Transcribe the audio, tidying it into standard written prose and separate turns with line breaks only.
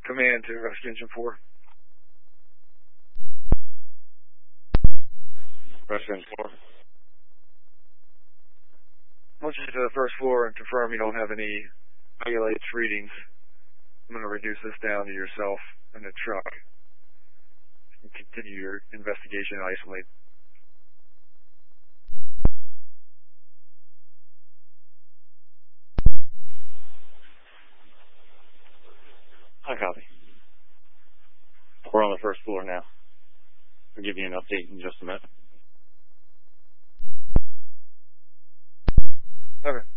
Command to Rescue Engine 4.
Rescue Engine 4.
Once you get to the first floor and confirm you don't have any ILH readings, I'm going to reduce this down to yourself and the truck and continue your investigation and isolate.
I copy. We're on the first floor now. I'll give you an update in just a minute.
Okay.